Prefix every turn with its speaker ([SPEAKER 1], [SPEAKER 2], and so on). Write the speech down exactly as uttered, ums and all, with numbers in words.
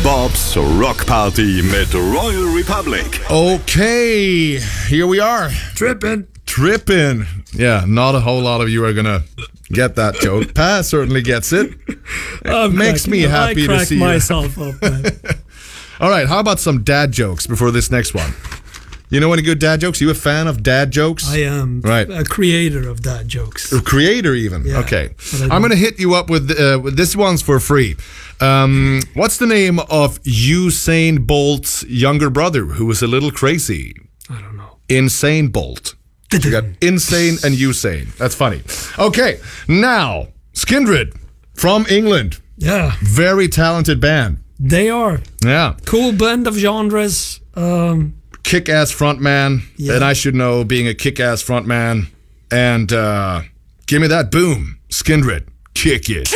[SPEAKER 1] Bob's Rock Party mit Royal Republic.
[SPEAKER 2] Okay, here we are.
[SPEAKER 3] Trippin'.
[SPEAKER 2] Trippin'. Yeah, not a whole lot of you are gonna get that joke. Pa certainly gets it. It
[SPEAKER 3] I'm
[SPEAKER 2] makes
[SPEAKER 3] cracking-
[SPEAKER 2] me happy
[SPEAKER 3] I
[SPEAKER 2] to
[SPEAKER 3] crack
[SPEAKER 2] see you.
[SPEAKER 3] myself up, man.
[SPEAKER 2] All right, how about some dad jokes before this next one? You know any good dad jokes? You a fan of dad jokes?
[SPEAKER 3] I am
[SPEAKER 2] Right.
[SPEAKER 3] a creator of dad jokes.
[SPEAKER 2] A creator even.
[SPEAKER 3] Yeah,
[SPEAKER 2] Okay.
[SPEAKER 3] but I
[SPEAKER 2] I'm
[SPEAKER 3] don't-
[SPEAKER 2] going to hit you up with, uh, with this one's for free. Um, what's the name of Usain Bolt's younger brother who was a little crazy?
[SPEAKER 3] I don't know.
[SPEAKER 2] Insane Bolt. You got insane and Usain. That's funny. Okay. Now, Skindred from England.
[SPEAKER 3] Yeah,
[SPEAKER 2] Very talented band.
[SPEAKER 3] they are.
[SPEAKER 2] Yeah.
[SPEAKER 3] Cool blend of genres. Um,
[SPEAKER 2] Kick-ass frontman.
[SPEAKER 3] Yeah.
[SPEAKER 2] And I should know being a kick-ass frontman. And uh, give me that boom. Skindred. Kick it.